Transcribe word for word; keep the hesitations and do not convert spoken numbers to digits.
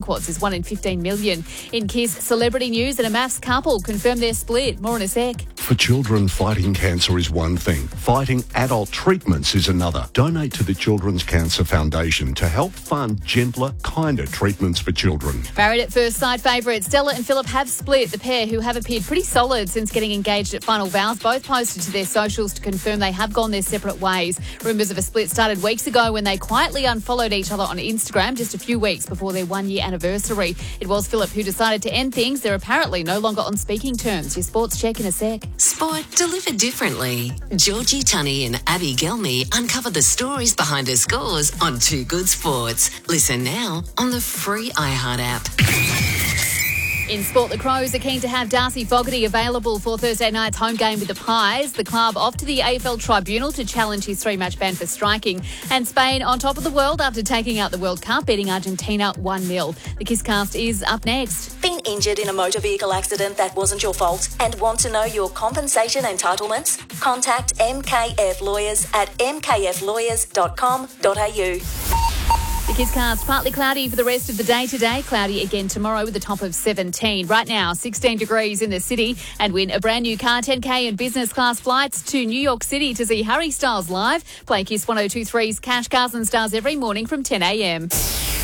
jackpots is one in fifteen million. In Kiss celebrity news, and a maths couple confirm their split. More in a sec. For children, fighting cancer is one thing. Fighting adult treatments is another. Donate to the Children's Cancer Foundation to help fund gentler, kinder treatments for children. Married at First Sight favourites Stella and Philip have split. The pair, who have appeared pretty solid since getting engaged at Final Vows, both posted to their socials to confirm they have gone their separate ways. Rumours of a split started weeks ago when they quietly unfollowed each other on Instagram just a few weeks before their one-year anniversary. It was Philip who decided to end things. They're apparently no longer on speaking terms. Your sports check in a sec. Sport delivered differently. Georgie Tunney and Abby Gelmy uncover the stories behind the scores on Too Good Sports. Listen now on the free iHeart app. In sport, the Crows are keen to have Darcy Fogarty available for Thursday night's home game with the Pies. The club off to the A F L Tribunal to challenge his three-match ban for striking. And Spain on top of the world after taking out the World Cup, beating Argentina one nil. The Kisscast is up next. Been injured in a motor vehicle accident that wasn't your fault and want to know your compensation entitlements? Contact M K F Lawyers at m k f lawyers dot com dot a u. The Kisscast, partly cloudy for the rest of the day today. Cloudy again tomorrow with a top of seventeen. Right now, sixteen degrees in the city. And win a brand new car, ten K and business class flights to New York City to see Harry Styles live. Play Kiss one oh two three's Cash Cars and Stars every morning from ten a m.